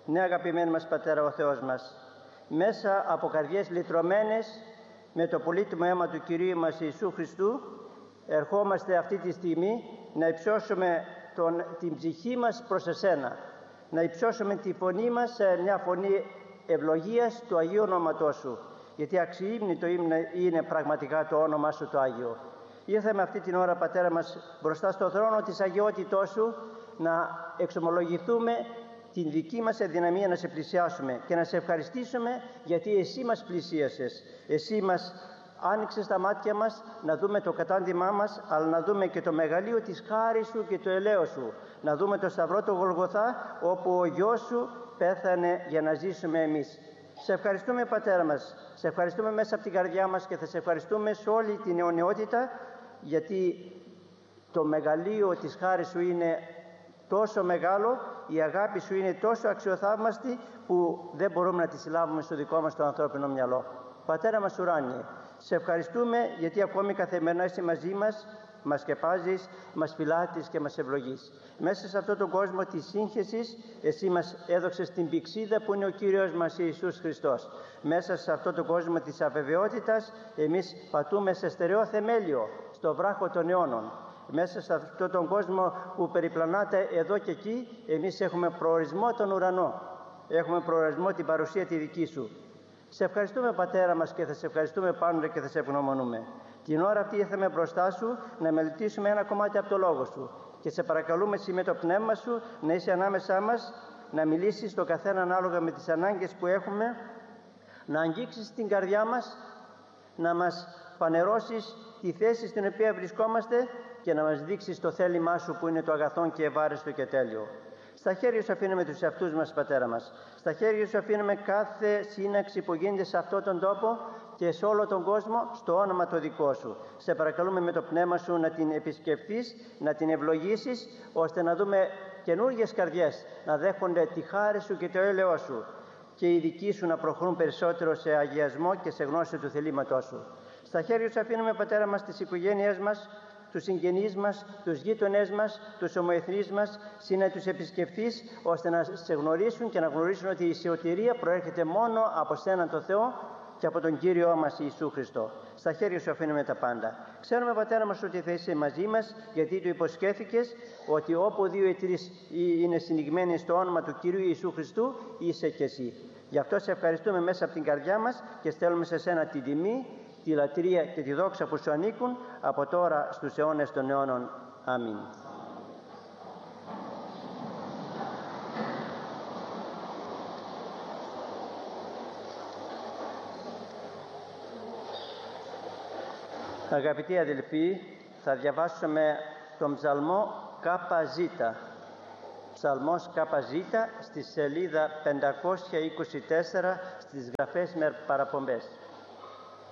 Ναι, αγαπημένοι μας Πατέρα ο Θεός μας, μέσα από καρδιές λυτρωμένες με το πολύτιμο αίμα του Κυρίου μας Ιησού Χριστού, ερχόμαστε αυτή τη στιγμή να υψώσουμε την ψυχή μας προς εσένα, να υψώσουμε τη φωνή μας σε μια φωνή ευλογίας του Αγίου Ονόματός Σου, γιατί αξιήμνητο είναι πραγματικά το όνομά Σου το Άγιο. Ήρθαμε αυτή την ώρα, Πατέρα μας, μπροστά στο θρόνο της αγιότητός Σου, να εξομολογηθούμε την δική μας αδυναμία, να σε πλησιάσουμε και να σε ευχαριστήσουμε, γιατί Εσύ μας πλησίασες, Εσύ μας άνοιξες τα μάτια μας να δούμε το κατάντημά μας, αλλά να δούμε και το μεγαλείο της χάρης Σου και το ελέος Σου, να δούμε το σταυρό του Γολγοθά, όπου ο Γιος Σου πέθανε για να ζήσουμε εμείς. Σε ευχαριστούμε, Πατέρα μας, σε ευχαριστούμε μέσα από την καρδιά μας και θα σε ευχαριστούμε σε όλη την αιωνιότητα, γιατί το μεγαλείο της χάρης Σου είναι τόσο μεγάλο, η αγάπη Σου είναι τόσο αξιοθαύμαστη, που δεν μπορούμε να τη συλλάβουμε στο δικό μας το ανθρώπινο μυαλό. Πατέρα μας ουράνιε, σε ευχαριστούμε γιατί ακόμη καθημερινά είσαι μαζί μας, μας σκεπάζεις, μας φυλάτεις και μας ευλογείς. Μέσα σε αυτόν τον κόσμο της σύγχυσης, Εσύ μας έδωξες την πηξίδα που είναι ο Κύριος μας Ιησούς Χριστός. Μέσα σε αυτόν τον κόσμο της αβεβαιότητας, εμείς πατούμε σε στερεό θεμέλιο, στο βράχο των αιώνων. Μέσα σε αυτόν τον κόσμο που περιπλανάται εδώ και εκεί, εμείς έχουμε προορισμό τον ουρανό. Έχουμε προορισμό την παρουσία τη δική Σου. Σε ευχαριστούμε, Πατέρα μας, και θα σε ευχαριστούμε πάντοτε και θα σε ευγνωμονούμε. Την ώρα αυτή ήρθαμε μπροστά Σου να μελετήσουμε ένα κομμάτι από το Λόγο Σου και σε παρακαλούμε εσύ με το Πνεύμα Σου να είσαι ανάμεσά μας, να μιλήσεις στο καθένα ανάλογα με τις ανάγκες που έχουμε, να αγγίξεις την καρδιά μας, να μας φανερώσεις τη θέση στην οποία βρισκόμαστε και να μας δείξεις το θέλημά Σου που είναι το αγαθόν και ευάρεστο και τέλειο. Στα χέρια Σου αφήνουμε τους εαυτούς μας, Πατέρα μας. Στα χέρια Σου αφήνουμε κάθε σύναξη που γίνεται σε αυτόν τον τόπο και σε όλο τον κόσμο, στο όνομα το δικό Σου. Σε παρακαλούμε με το Πνεύμα Σου να την επισκεφθείς, να την ευλογήσεις, ώστε να δούμε καινούργιες καρδιές να δέχονται τη χάρη Σου και το έλεος Σου, και οι δικοί Σου να προχωρούν περισσότερο σε αγιασμό και σε γνώση του θελήματός Σου. Στα χέρια Σου αφήνουμε, Πατέρα μας, τις οικογένειές μας, τους συγγενείς μας, τους γείτονές μας, τους ομοεθνείς μας, να τους επισκεφθείς, ώστε να σε γνωρίσουν και να γνωρίσουν ότι η σωτηρία προέρχεται μόνο από Σένα τον Θεό και από τον Κύριό μας Ιησού Χριστό. Στα χέρια Σου αφήνουμε τα πάντα. Ξέρουμε, Πατέρα μας, ότι θα είσαι μαζί μας, γιατί Του υποσχέθηκες ότι όπου 2 ή 3 είναι συνηγμένοι στο όνομα του Κυρίου Ιησού Χριστού, είσαι και Εσύ. Γι' αυτό σε ευχαριστούμε μέσα από την καρδιά μας και στέλνουμε σε Σένα την τιμή, τη λατρεία και τη δόξα που Σου ανήκουν από τώρα στους αιώνες των αιώνων. Αμήν. Αγαπητοί αδελφοί, θα διαβάσουμε τον ψαλμό ΚΖ. Ψαλμός ΚΖ στη σελίδα 524 στις γραφές με παραπομπές.